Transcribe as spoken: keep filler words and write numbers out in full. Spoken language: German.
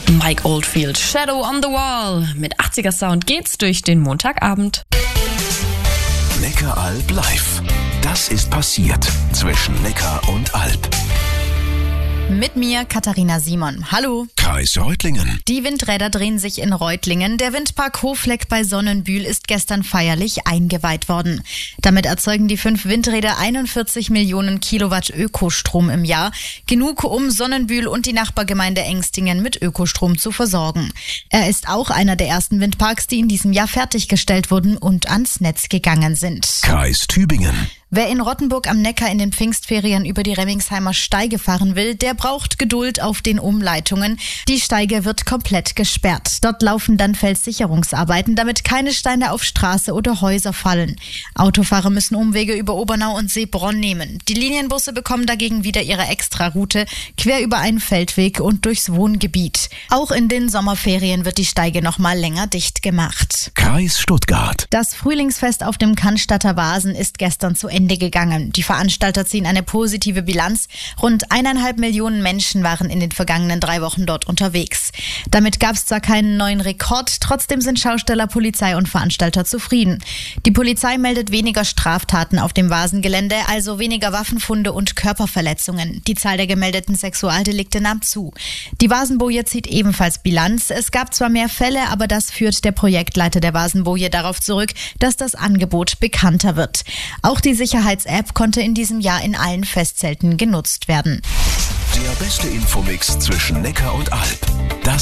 Mike Oldfield, Shadow on the Wall. Mit achtziger Sound geht's durch den Montagabend. Neckaralb live. Das ist passiert zwischen Neckar und Alb. Mit mir Katharina Simon. Hallo. Kreis Reutlingen. Die Windräder drehen sich in Reutlingen. Der Windpark Hofleck bei Sonnenbühl ist gestern feierlich eingeweiht worden. Damit erzeugen die fünf Windräder einundvierzig Millionen Kilowatt Ökostrom im Jahr. Genug, um Sonnenbühl und die Nachbargemeinde Engstingen mit Ökostrom zu versorgen. Er ist auch einer der ersten Windparks, die in diesem Jahr fertiggestellt wurden und ans Netz gegangen sind. Kreis Tübingen. Wer in Rottenburg am Neckar in den Pfingstferien über die Remmingsheimer Steige fahren will, der braucht Geduld auf den Umleitungen. Die Steige wird komplett gesperrt. Dort laufen dann Felssicherungsarbeiten, damit keine Steine auf Straße oder Häuser fallen. Autofahrer müssen Umwege über Obernau und Seebronn nehmen. Die Linienbusse bekommen dagegen wieder ihre Extraroute, quer über einen Feldweg und durchs Wohngebiet. Auch in den Sommerferien wird die Steige noch mal länger dicht gemacht. Kreis Stuttgart. Das Frühlingsfest auf dem Cannstatter Wasen ist gestern zu Ende gegangen. Die Veranstalter ziehen eine positive Bilanz. Rund eineinhalb Millionen Menschen waren in den vergangenen drei Wochen dort unterwegs. Damit gab es zwar keinen neuen Rekord, trotzdem sind Schausteller, Polizei und Veranstalter zufrieden. Die Polizei meldet weniger Straftaten auf dem Vasengelände, also weniger Waffenfunde und Körperverletzungen. Die Zahl der gemeldeten Sexualdelikte nahm zu. Die Vasenboje zieht ebenfalls Bilanz. Es gab zwar mehr Fälle, aber das führt der Projektleiter der Vasenboje darauf zurück, dass das Angebot bekannter wird. Auch die Sicherheits-App konnte in diesem Jahr in allen Festzelten genutzt werden. Der beste Infomix zwischen Neckar und Alb. Das